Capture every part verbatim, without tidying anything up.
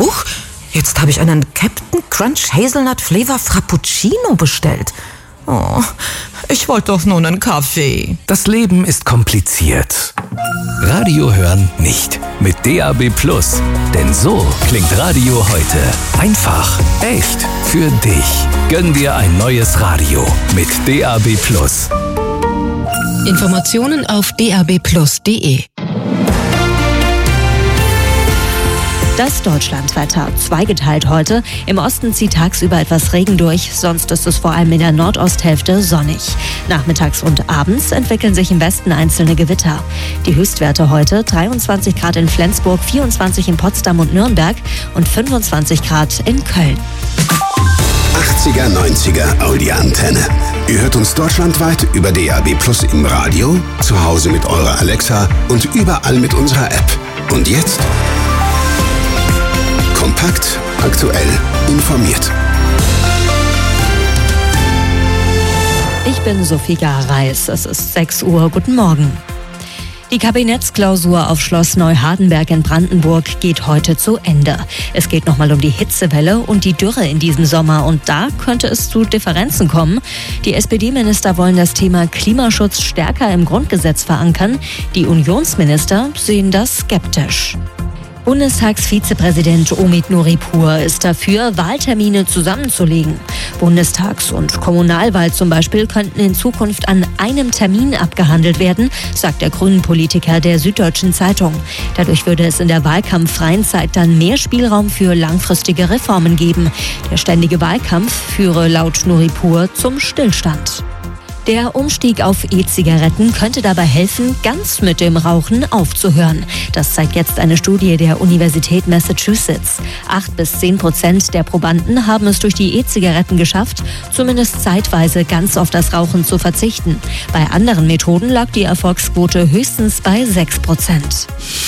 Huch, jetzt habe ich einen Captain Crunch Hazelnut Flavor Frappuccino bestellt. Oh, ich wollte doch nur einen Kaffee. Das Leben ist kompliziert. Radio hören nicht. Mit D A B Plus. Denn so klingt Radio heute. Einfach, echt, für dich. Gönn dir ein neues Radio mit D A B Plus. Informationen auf d a b plus punkt d e. Das Deutschlandwetter. Zweigeteilt heute. Im Osten zieht tagsüber etwas Regen durch, sonst ist es vor allem in der Nordosthälfte sonnig. Nachmittags und abends entwickeln sich im Westen einzelne Gewitter. Die Höchstwerte heute: dreiundzwanzig Grad in Flensburg, vierundzwanzig in Potsdam und Nürnberg und fünfundzwanzig Grad in Köln. achtziger, neunziger Audi-Antenne. Ihr hört uns deutschlandweit über D A B Plus im Radio, zu Hause mit eurer Alexa und überall mit unserer App. Und jetzt kompakt, aktuell, informiert. Ich bin Sophie Gareis. Es ist sechs Uhr. Guten Morgen. Die Kabinettsklausur auf Schloss Neuhardenberg in Brandenburg geht heute zu Ende. Es geht nochmal um die Hitzewelle und die Dürre in diesem Sommer. Und da könnte es zu Differenzen kommen. Die S P D-Minister wollen das Thema Klimaschutz stärker im Grundgesetz verankern. Die Unionsminister sehen das skeptisch. Bundestagsvizepräsident Omid Nuripur ist dafür, Wahltermine zusammenzulegen. Bundestags- und Kommunalwahl zum Beispiel könnten in Zukunft an einem Termin abgehandelt werden, sagt der Grünen-Politiker der Süddeutschen Zeitung. Dadurch würde es in der wahlkampffreien Zeit dann mehr Spielraum für langfristige Reformen geben. Der ständige Wahlkampf führe laut Nuripur zum Stillstand. Der Umstieg auf E-Zigaretten könnte dabei helfen, ganz mit dem Rauchen aufzuhören. Das zeigt jetzt eine Studie der Universität Massachusetts. Acht bis zehn Prozent der Probanden haben es durch die E-Zigaretten geschafft, zumindest zeitweise ganz auf das Rauchen zu verzichten. Bei anderen Methoden lag die Erfolgsquote höchstens bei sechs Prozent.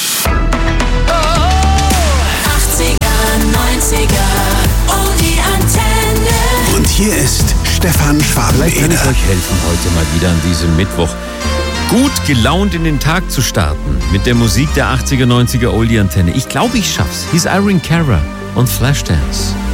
achtziger, neunziger, oh die Antenne. Und hier ist Stefan Schwabeneder. Vielleicht kann ich euch helfen, heute mal wieder an diesem Mittwoch gut gelaunt in den Tag zu starten. Mit der Musik der achtziger, neunziger Oldie-Antenne. Ich glaube, ich schaff's. Hier ist Irene Cara und Flashdance.